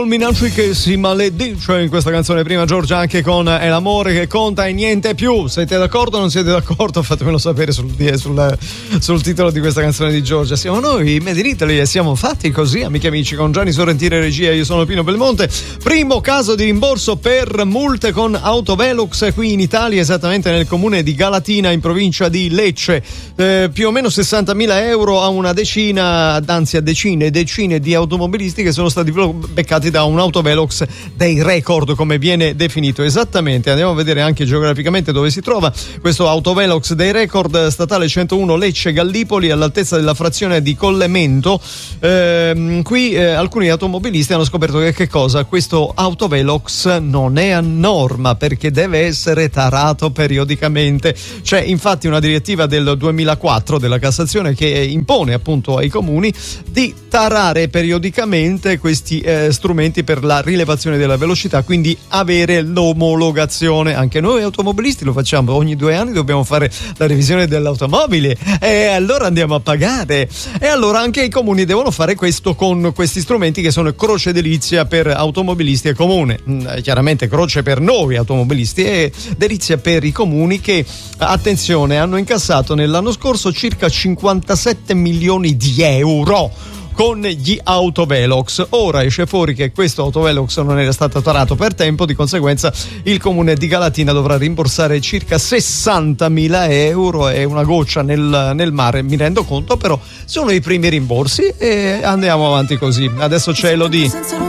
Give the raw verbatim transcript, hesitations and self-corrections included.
Minacci che si maledice in questa canzone. Prima Giorgia anche con È l'amore che conta e niente più. Siete d'accordo o non siete d'accordo? Fatemelo sapere sul, sul, sul titolo di questa canzone di Giorgia. Siamo noi Made in Italy e siamo fatti così, amiche e amici, con Gianni Sorrentino e regia. Io sono Pino Belmonte. Primo caso di rimborso per multe con Autovelox qui in Italia, esattamente nel comune di Galatina in provincia di Lecce. Eh, più o meno sessantamila euro a una decina, anzi a decine e decine di automobilisti che sono stati beccati da un Autovelox dei record, come viene definito. Esattamente, andiamo a vedere anche geograficamente dove si trova questo Autovelox dei record. Statale centouno Lecce Gallipoli, all'altezza della frazione di Collemento. Eh, qui eh, alcuni automobilisti hanno scoperto che che cosa? Questo Autovelox non è a norma perché deve essere tarato periodicamente. C'è infatti una direttiva del duemilaquattro della Cassazione che impone appunto ai comuni di tarare periodicamente questi eh, strumenti per la rilevazione della velocità, quindi avere l'omologazione. Anche noi automobilisti lo facciamo, ogni due anni dobbiamo fare la revisione dell'automobile e allora andiamo a pagare, e allora anche i comuni devono fare questo con questi strumenti che sono croce delizia per automobilisti e comune. Chiaramente croce per noi automobilisti e delizia per i comuni che, attenzione, hanno incassato nell'anno scorso circa cinquantasette milioni di euro con gli Autovelox. Ora esce fuori che questo Autovelox non era stato tarato per tempo, di conseguenza il comune di Galatina dovrà rimborsare circa sessantamila euro. È una goccia nel, nel mare, mi rendo conto, però sono i primi rimborsi e andiamo avanti così. Adesso c'è Elodie.